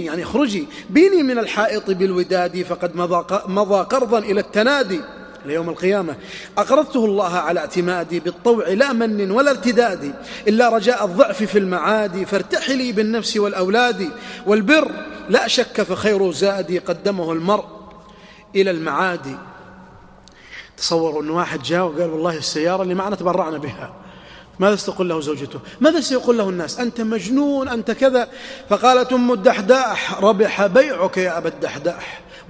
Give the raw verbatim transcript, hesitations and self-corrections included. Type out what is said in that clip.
بيني يعني اخرجي بيني من الحائط بالوداد، فقد مضى قرضا إلى التنادي ليوم القيامة، أقرضته الله على اعتمادي بالطوع لا من ولا ارتداد، إلا رجاء الضعف في المعادي، فارتحلي بالنفس والأولاد، والبر لا شك فخير زادي قدمه المرء إلى المعادي. تصوروا أن واحد جاء وقال والله السيارة اللي معنا تبرعنا بها، ماذا ستقول له زوجته؟ ماذا سيقول له الناس؟ أنت مجنون، أنت كذا. فقالت أم الدحداح ربح بيعك يا أبا الدحداح.